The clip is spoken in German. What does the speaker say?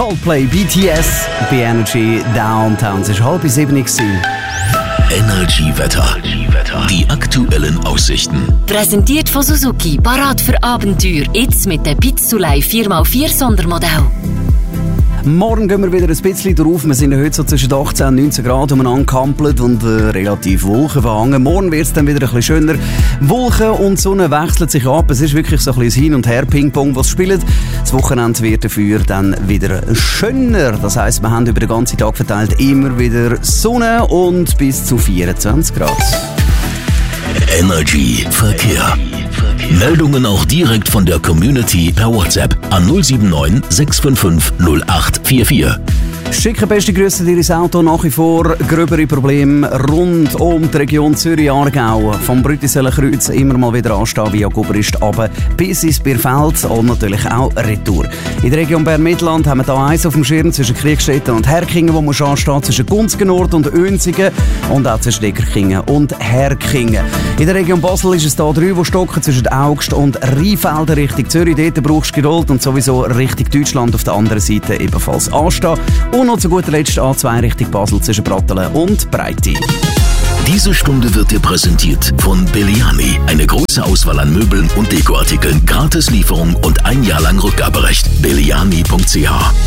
Coldplay, BTS, bei Energy Downtown. Es war 6:30. Energy-Wetter. Die aktuellen Aussichten. Präsentiert von Suzuki. Parat für Abenteuer. Jetzt mit dem Pizzulei 4x4 Sondermodell. Morgen gehen wir wieder ein bisschen drauf. Wir sind heute so zwischen 18 und 19 Grad umeinander gekampelt und relativ wolkenverhangen. Morgen wird es dann wieder ein bisschen schöner. Wolken und Sonne wechseln sich ab. Es ist wirklich so ein bisschen Hin- und Her-Ping-Pong, was spielt. Das Wochenende wird dafür dann wieder schöner. Das heisst, wir haben über den ganzen Tag verteilt immer wieder Sonne und bis zu 24 Grad. Energy Verkehr. Meldungen auch direkt von der Community per WhatsApp an 079 655 0844. Schicke beste Grüße dir ins Auto. Nach wie vor gröbere Probleme rund um die Region Zürich-Aargau. Vom Brütiseler Kreuz immer mal wieder anstehen via Gubrist runter bis ins Bierfeld und natürlich auch Retour. In der Region Bern-Mittelland haben wir da eins auf dem Schirm zwischen Kriegstetten und Herkingen, wo man ansteht, zwischen Gunzgenort und Önsigen und auch zwischen Deckerkingen und Herkingen. In der Region Basel ist es da 3, wo stocken zwischen Augst und Rheinfelden Richtung Zürich. Dort brauchst du Geduld und sowieso Richtung Deutschland auf der anderen Seite ebenfalls anstehen. Und noch zu guter Letzt A2 Richtung Basel zwischen Brattelen und Breite. Diese Stunde wird dir präsentiert von Belliani. Eine große Auswahl an Möbeln und Dekoartikeln, Gratislieferung und 1 Jahr lang Rückgaberecht. Belliani.ch